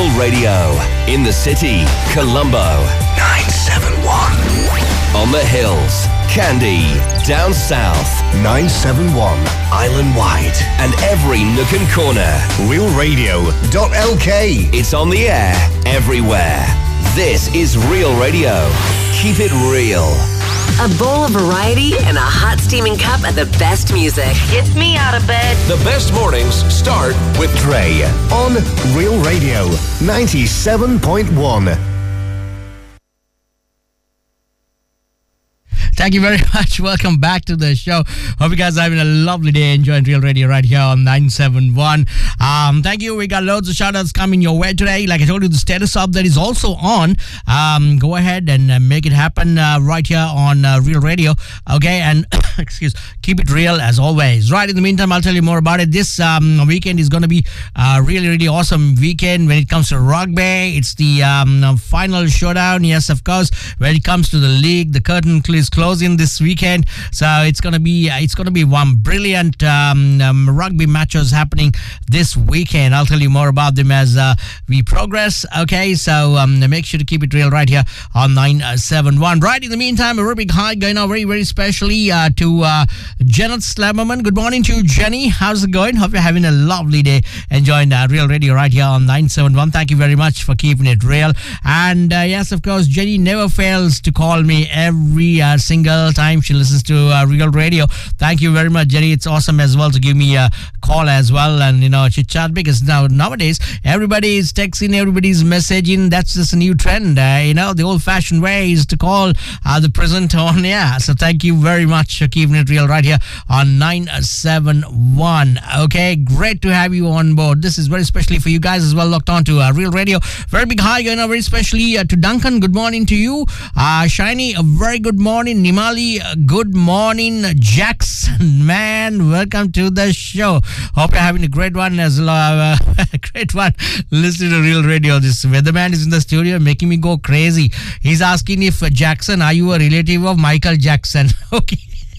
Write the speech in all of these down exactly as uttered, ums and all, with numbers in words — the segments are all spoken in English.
Real Radio. In the city, Colombo, nine seven one. On the hills, Kandy. Down south, nine seven one. Island wide. And every nook and corner, real radio dot l k. It's on the air everywhere. This is Real Radio. Keep it real. A bowl of variety and a hot steaming cup of the best music. Gets me out of bed. The best mornings start with Dre on Real Radio ninety-seven point one. Thank you very much. Welcome back to the show. Hope you guys are having a lovely day enjoying Real Radio right here on nine seven one. Um, thank you. We got loads of shout outs coming your way today. Like I told you, the status update is also on. Um, go ahead and uh, make it happen uh, right here on uh, Real Radio. Okay, and excuse, keep it real as always. Right, in the meantime, I'll tell you more about it. This um, weekend is going to be a really, really awesome weekend when it comes to rugby. It's the um, final showdown. Yes, of course. When it comes to the league, the curtain is closing this weekend, so it's gonna be uh, it's gonna be one brilliant um, um, rugby matches happening this weekend. I'll tell you more about them as uh, we progress. Okay, so um, make sure to keep it real right here on nine seven one. Right, in the meantime, a very big hi going on very very specially uh, to uh, Janet Slammerman. Good morning to you, Jenny. How's it going? Hope you're having a lovely day enjoying uh, Real Radio right here on nine seven one. Thank you very much for keeping it real. And uh, yes, of course, Jenny never fails to call me every uh, single time she listens to uh, Real Radio. Thank you very much, Jenny. It's awesome as well to give me a call as well and, you know, chit chat, because now nowadays everybody is texting, everybody's messaging. That's just a new trend. Uh, you know, the old fashioned way is to call uh, the present on air. So thank you very much for keeping it real right here on nine seven one. Okay, great to have you on board. This is very specially for you guys as well, locked on to uh, Real Radio. Very big hi going on very specially uh, to Duncan. Good morning to you. Uh, Shiny, a very good morning. Nimali, good morning. Jackson, man, welcome to the show. Hope you're having a great one as well. Uh, great one listening to Real Radio. This weatherman is in the studio making me go crazy. He's asking if uh, Jackson, are you a relative of Michael Jackson? Okay.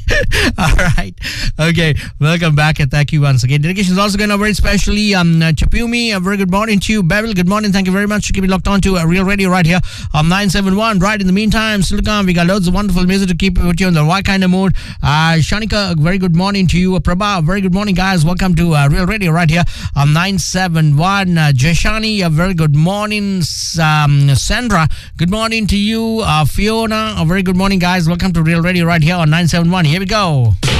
All right. Okay. Welcome back and thank you once again. Dedication is also going on very specially um, uh, to Pumi. A very good morning to you. Beryl, good morning. Thank you very much for keeping locked on to uh, Real Radio right here on nine seven one. Right, in the meantime, still to come, we got loads of wonderful music to keep with you in the right kind of mood. Uh, Shanika, a very good morning to you. Uh, Prabha, a very good morning, guys. Welcome to uh, Real Radio right here on nine seven one. Uh, Jashani, a very good morning. Um, Sandra, good morning to you. Uh, Fiona, a very good morning, guys. Welcome to Real Radio right here on nine seven one. Here we go.